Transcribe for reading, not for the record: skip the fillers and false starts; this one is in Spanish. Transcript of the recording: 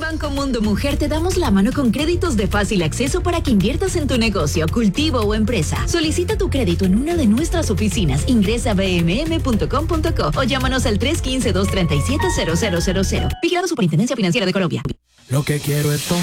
Banco Mundo Mujer te damos la mano con créditos de fácil acceso para que inviertas en tu negocio, cultivo o empresa. Solicita tu crédito en una de nuestras oficinas. Ingresa a bmm.com.co o llámanos al 315-237-0000. Vigilado Superintendencia Financiera de Colombia. Lo que quiero es